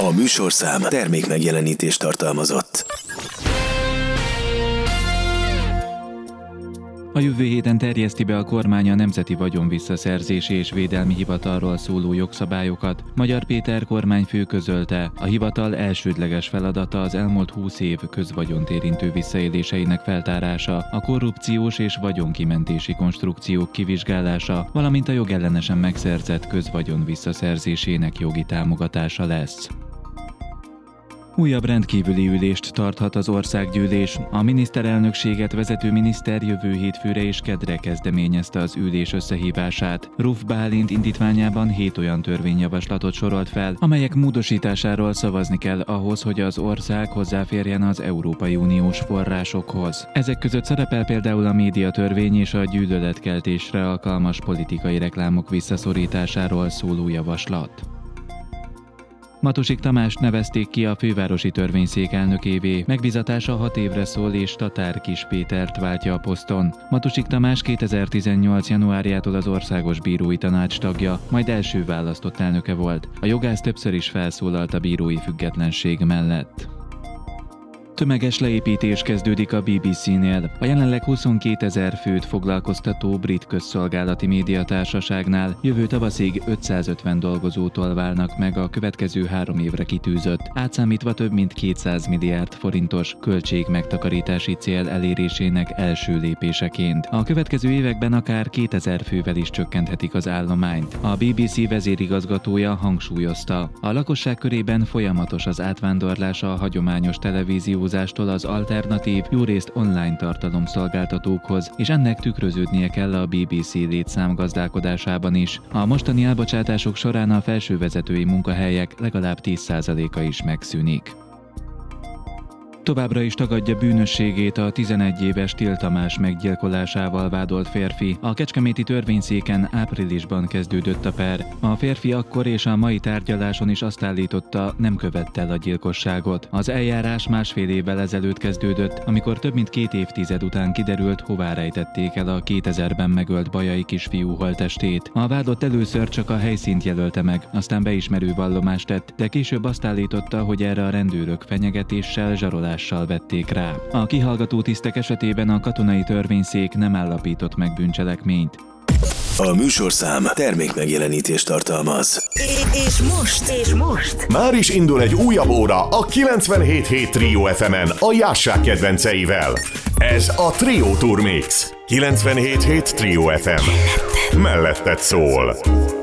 A műsorszám termékmegjelenítést tartalmazott. A jövő héten terjeszti be a kormány a Nemzeti Vagyonvisszaszerzési és Védelmi Hivatalról szóló jogszabályokat. Magyar Péter kormányfő közölte, a hivatal elsődleges feladata az elmúlt 20 év közvagyont érintő visszaéléseinek feltárása, a korrupciós és vagyonkimentési konstrukciók kivizsgálása, valamint a jogellenesen megszerzett közvagyon visszaszerzésének jogi támogatása lesz. Újabb rendkívüli ülést tarthat az országgyűlés. A miniszterelnökséget vezető miniszter jövő hétfőre és kedre kezdeményezte az ülés összehívását. Ruf Bálint indítványában 7 olyan törvényjavaslatot sorolt fel, amelyek módosításáról szavazni kell ahhoz, hogy az ország hozzáférjen az Európai Uniós forrásokhoz. Ezek között szerepel például a médiatörvény és a gyűlöletkeltésre alkalmas politikai reklámok visszaszorításáról szóló javaslat. Matosik Tamást nevezték ki a fővárosi törvényszék elnökévé. Megbízatása 6 évre szól, és Tatár Kis Pétert váltja a poszton. Matosik Tamás 2018. januárjától az Országos Bírói Tanács tagja, majd első választott elnöke volt. A jogász többször is felszólalt a bírói függetlenség mellett. Tömeges leépítés kezdődik a BBC-nél. A jelenleg 22 000 főt foglalkoztató brit közszolgálati médiatársaságnál jövő tavaszig 550 dolgozótól válnak meg a következő 3 évre kitűzött, átszámítva több mint 200 milliárd forintos költségmegtakarítási cél elérésének első lépéseként. A következő években akár 2000 fővel is csökkenthetik az állományt. A BBC vezérigazgatója hangsúlyozta, a lakosság körében folyamatos az átvándorlás a hagyományos televízió az alternatív, jórészt online tartalomszolgáltatókhoz, és ennek tükröződnie kell a BBC létszám gazdálkodásában is. A mostani elbocsátások során a felsővezetői munkahelyek legalább 10%-a is megszűnik. Továbbra is tagadja bűnösségét a 11 éves Till Tamás meggyilkolásával vádolt férfi. A kecskeméti törvényszéken áprilisban kezdődött a per. A férfi akkor és a mai tárgyaláson is azt állította, nem követte el a gyilkosságot. Az eljárás 1,5 évvel ezelőtt kezdődött, amikor több mint 2 évtized után kiderült, hová rejtették el a 2000-ben megölt bajai kisfiú holttestét. A vádlott először csak a helyszínt jelölte meg, aztán beismerő vallomást tett, de később azt állította, hogy erre a rendőrök fenyegetéssel, zsarolással vették rá. A kihallgató tisztek esetében a katonai törvényszék nem állapított meg bűncselekményt. A műsorszám termékmegjelenítést tartalmaz. És most? Már is indul egy újabb óra a 97.7 Trio FM-en a Jássák kedvenceivel. Ez a Trio Tour Mix. 97.7 Trio FM. Melletted szól.